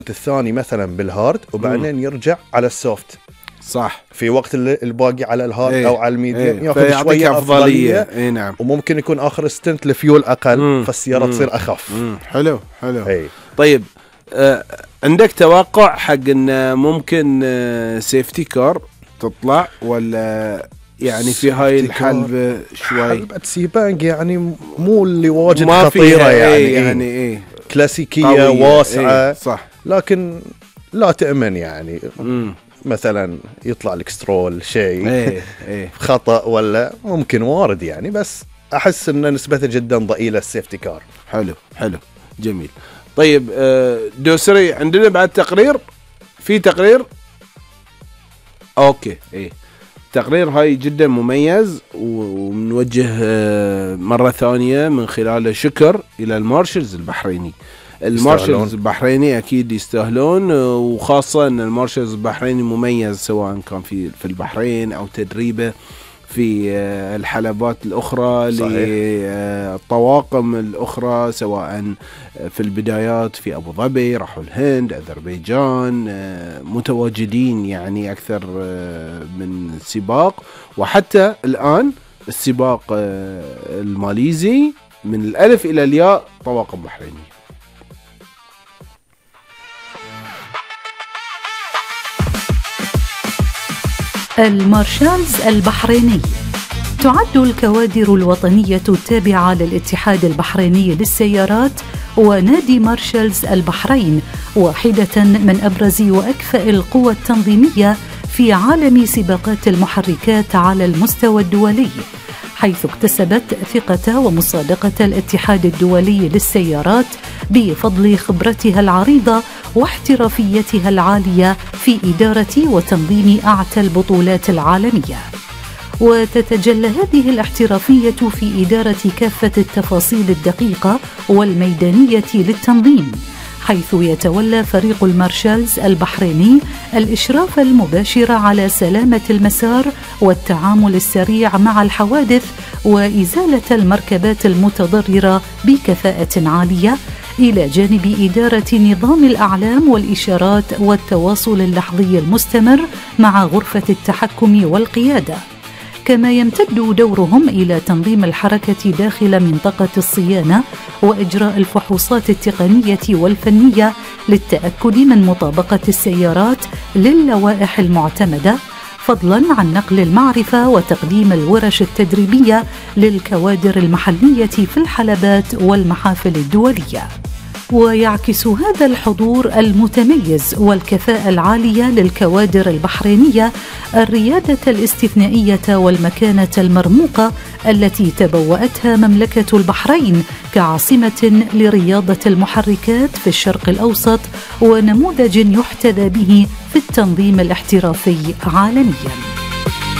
الثاني مثلا بالهارد وبعدين يرجع على السوفت، صح، في وقت الباقي على الهارد او على الميديم ياخذ شويه افضليه. نعم. وممكن يكون اخر ستنت الفيول اقل فالسياره تصير اخف. حلو. طيب عندك توقع حق ان ممكن سيفتي كار تطلع، ولا يعني في هاي الحلبة شوي حلبة سيبانج يعني مو اللي واجد خطيرة يعني كلاسيكية واسعة صح، لكن لا تأمن يعني مثلا يطلع لك سترول شيء خطأ ولا ممكن وارد يعني، بس أحس أن نسبته جدا ضئيلة السيفتي كار. حلو جميل. طيب دوسري عندنا بعد تقرير، في تقرير اوكي تقرير هاي جدا مميز، ونوجه مرة ثانية من خلاله شكر إلى المارشلز البحريني. المارشلز البحريني أكيد يستاهلون، وخاصة أن المارشلز البحريني مميز سواء كان في البحرين أو تدريبه في الحلبات الأخرى للطواقم الأخرى، سواء في البدايات في أبو ظبي، راحوا الهند، أذربيجان، متواجدين يعني أكثر من سباق، وحتى الآن السباق الماليزي من الألف إلى الياء طواقم بحرينية. المارشالز البحريني تعد الكوادر الوطنية التابعة للاتحاد البحريني للسيارات ونادي مارشالز البحرين واحدة من أبرز وأكفأ القوى التنظيمية في عالم سباقات المحركات على المستوى الدولي، حيث اكتسبت ثقة ومصادقة الاتحاد الدولي للسيارات بفضل خبرتها العريضة واحترافيتها العالية في إدارة وتنظيم أعتى البطولات العالمية. وتتجلى هذه الاحترافية في إدارة كافة التفاصيل الدقيقة والميدانية للتنظيم، حيث يتولى فريق المارشالز البحريني الإشراف المباشر على سلامة المسار والتعامل السريع مع الحوادث وإزالة المركبات المتضررة بكفاءة عالية، إلى جانب إدارة نظام الأعلام والإشارات والتواصل اللحظي المستمر مع غرفة التحكم والقيادة. كما يمتد دورهم إلى تنظيم الحركة داخل منطقة الصيانة وإجراء الفحوصات التقنية والفنية للتأكد من مطابقة السيارات للوائح المعتمدة، فضلاً عن نقل المعرفة وتقديم الورش التدريبية للكوادر المحلية في الحلبات والمحافل الدولية. ويعكس هذا الحضور المتميز والكفاءة العالية للكوادر البحرينية الريادة الاستثنائية والمكانة المرموقة التي تبوأتها مملكة البحرين كعاصمة لرياضة المحركات في الشرق الأوسط ونموذج يحتذى به في التنظيم الاحترافي عالمياً.